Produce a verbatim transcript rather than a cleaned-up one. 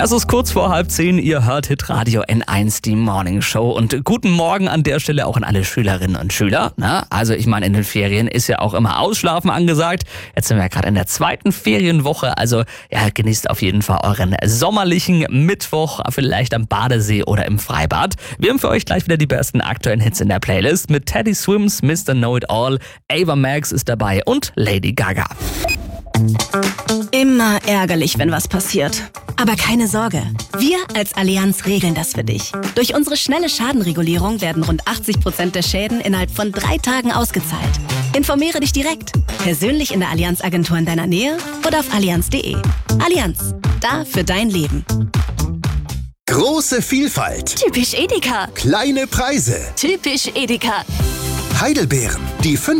Es ist kurz vor halb zehn, ihr hört Hitradio N eins, die Morning Show. Und guten Morgen an der Stelle auch an alle Schülerinnen und Schüler. Na, also ich meine, in den Ferien ist ja auch immer Ausschlafen angesagt. Jetzt sind wir ja gerade in der zweiten Ferienwoche, also ja, genießt auf jeden Fall euren sommerlichen Mittwoch, vielleicht am Badesee oder im Freibad. Wir haben für euch gleich wieder die besten aktuellen Hits in der Playlist mit Teddy Swims, Mister Know It All, Ava Max ist dabei und Lady Gaga. Immer ärgerlich, wenn was passiert. Aber keine Sorge, wir als Allianz regeln das für dich. Durch unsere schnelle Schadenregulierung werden rund achtzig Prozent der Schäden innerhalb von drei Tagen ausgezahlt. Informiere dich direkt, persönlich in der Allianz-Agentur in deiner Nähe oder auf allianz punkt de. Allianz, da für dein Leben. Große Vielfalt. Typisch Edeka. Kleine Preise. Typisch Edeka. Heidelbeeren. Die fünf